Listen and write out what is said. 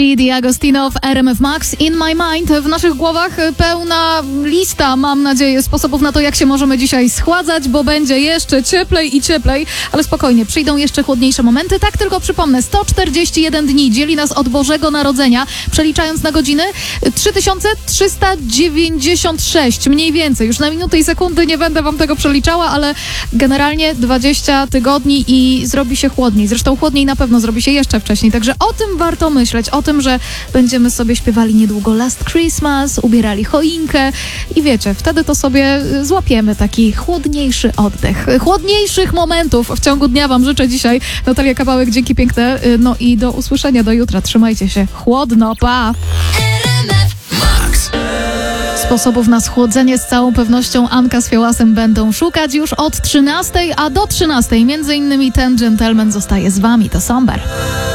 The Agostino w RMF Max, In My Mind. W naszych głowach pełna lista, mam nadzieję, sposobów na to, jak się możemy dzisiaj schładzać, bo będzie jeszcze cieplej i cieplej, ale spokojnie, przyjdą jeszcze chłodniejsze momenty. Tak tylko przypomnę, 141 dni dzieli nas od Bożego Narodzenia, przeliczając na godziny 3396, mniej więcej. Już na minuty i sekundy nie będę wam tego przeliczała, ale generalnie 20 tygodni i zrobi się chłodniej. Zresztą chłodniej na pewno zrobi się jeszcze wcześniej, także o tym warto myśleć, o tym, że będziemy sobie śpiewali niedługo Last Christmas, ubierali choinkę i wiecie, wtedy to sobie złapiemy taki chłodniejszy oddech. Chłodniejszych momentów w ciągu dnia wam życzę dzisiaj. Natalia Kawałek, dzięki piękne. No i do usłyszenia do jutra. Trzymajcie się. Chłodno, pa! Sposobów na schłodzenie z całą pewnością Anka z Fiołasem będą szukać już od 13, a do 13 między innymi ten gentleman zostaje z wami. To Somber.